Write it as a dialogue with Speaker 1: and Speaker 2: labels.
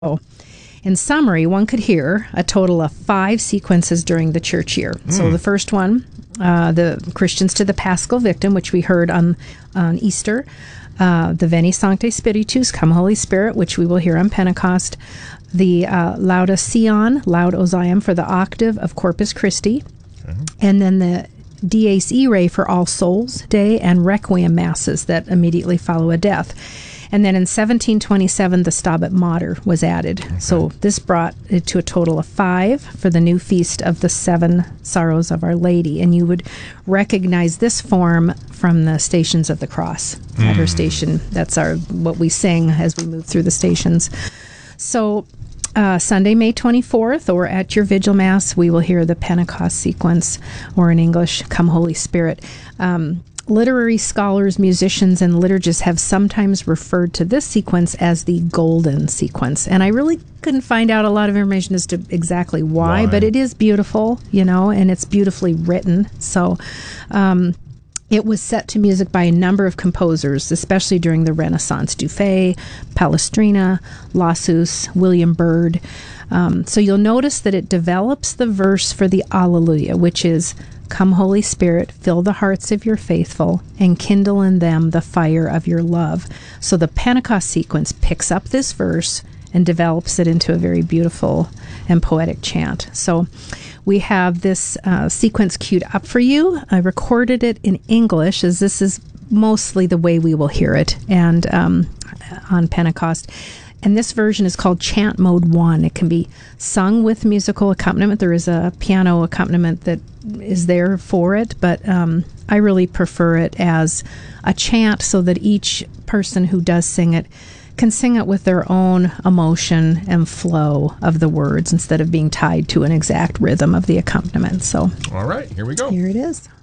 Speaker 1: In summary, one could hear a total of 5 sequences during the church year. So the first one, the Christians to the Paschal Victim, which we heard on Easter, the Veni Sancte Spiritus, Come Holy Spirit, which we will hear on Pentecost, the Lauda Sion, Laud Osium for the octave of Corpus Christi, and then the Dies Irae for All Souls Day and Requiem Masses that immediately follow a death. And then in 1727, the Stabat Mater was added. Okay. So this brought it to a total of 5 for the new feast of the 7 Sorrows of Our Lady. And you would recognize this form from the Stations of the Cross at her station. That's what we sing as we move through the stations. So Sunday, May 24th, or at your Vigil Mass, we will hear the Pentecost sequence, or in English, Come Holy Spirit. Literary scholars, musicians, and liturgists have sometimes referred to this sequence as the golden sequence. And I really couldn't find out a lot of information as to exactly why. But it is beautiful, and it's beautifully written. So it was set to music by a number of composers, especially during the Renaissance. Dufay, Palestrina, Lassus, William Byrd. So you'll notice that it develops the verse for the Alleluia, which is, Come, Holy Spirit, fill the hearts of your faithful, and kindle in them the fire of your love. So the Pentecost sequence picks up this verse and develops it into a very beautiful and poetic chant. So we have this sequence queued up for you. I recorded it in English, as this is mostly the way we will hear it, and on Pentecost. And this version is called Chant Mode 1. It can be sung with musical accompaniment. There is a piano accompaniment that is there for it, but I really prefer it as a chant so that each person who does sing it can sing it with their own emotion and flow of the words instead of being tied to an exact rhythm of the accompaniment. So,
Speaker 2: all right, here we go.
Speaker 1: Here it is.